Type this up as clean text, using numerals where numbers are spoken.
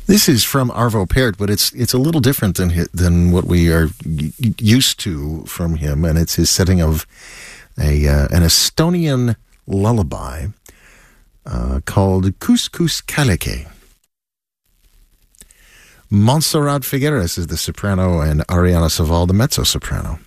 This is from Arvo Pärt, but it's a little different than what we are used to from him, and it's his setting of an Estonian lullaby called Couscous Kaleke. Montserrat Figueres is the soprano, and Ariana Saval the mezzo-soprano.